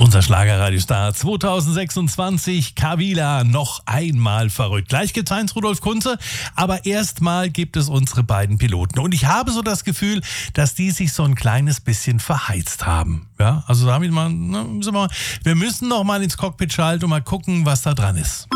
Unser Schlagerradiostar 2026, Kavila, noch einmal verrückt. Gleich gibt's Heinz-Rudolf Kunze, aber erstmal gibt es unsere beiden Piloten. Und ich habe so das Gefühl, dass die sich so ein kleines bisschen verheizt haben. Ja, also da haben wir müssen noch mal ins Cockpit schalten und mal gucken, was da dran ist.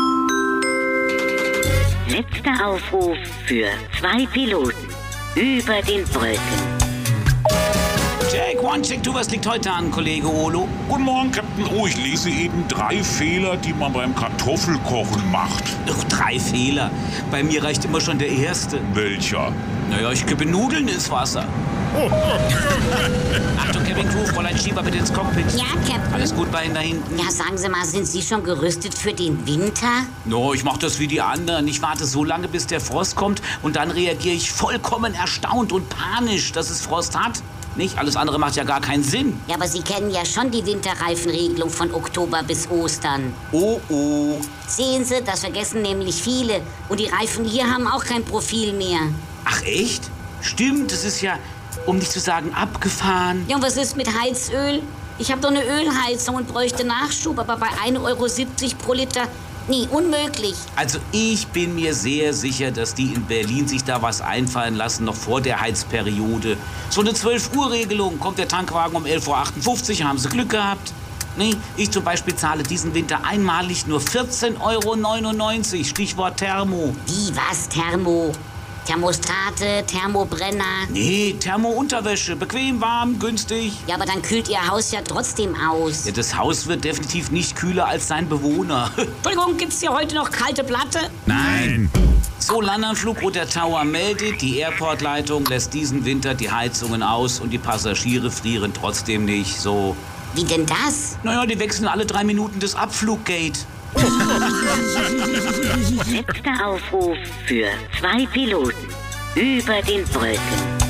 Letzter Aufruf für 2 Piloten über den Wolken. Check, one, check, two, was liegt heute an, Kollege Olo? Guten Morgen, Captain. Oh, ich lese eben 3 Fehler, die man beim Kartoffelkochen macht. Ach, 3 Fehler. Bei mir reicht immer schon der erste. Welcher? Naja, ich kippe Nudeln ins Wasser. Achtung, Cabin Crew, Fräulein Schieber bitte ins Cockpit. Ja, Captain. Alles gut bei Ihnen da hinten? Ja, sagen Sie mal, sind Sie schon gerüstet für den Winter? No, ich mach das wie die anderen. Ich warte so lange, bis der Frost kommt und dann reagiere ich vollkommen erstaunt und panisch, dass es Frost hat. Nicht? Alles andere macht ja gar keinen Sinn. Ja, aber Sie kennen ja schon die Winterreifenregelung von Oktober bis Ostern. Oh, oh. Sehen Sie, das vergessen nämlich viele. Und die Reifen hier haben auch kein Profil mehr. Ach echt? Stimmt, das ist ja, um nicht zu sagen, abgefahren. Ja, und was ist mit Heizöl? Ich habe doch eine Ölheizung und bräuchte Nachschub, aber bei 1,70 Euro pro Liter... Nee, unmöglich. Also ich bin mir sehr sicher, dass die in Berlin sich da was einfallen lassen, noch vor der Heizperiode. So eine 12-Uhr-Regelung. Kommt der Tankwagen um 11.58 Uhr, haben sie Glück gehabt. Nee, ich zum Beispiel zahle diesen Winter einmalig nur 14,99 Euro. Stichwort Thermo. Wie, was, Thermo? Thermostate, Thermobrenner. Nee, Thermo-Unterwäsche. Bequem, warm, günstig. Ja, aber dann kühlt Ihr Haus ja trotzdem aus. Ja, das Haus wird definitiv nicht kühler als sein Bewohner. Entschuldigung, gibt's hier heute noch kalte Platte? Nein. So, Landanflug und der Tower meldet, die Airport-Leitung lässt diesen Winter die Heizungen aus und die Passagiere frieren trotzdem nicht. So. Wie denn das? Naja, die wechseln alle 3 Minuten das Abfluggate. Letzter Aufruf für 2 Piloten über den Wolken.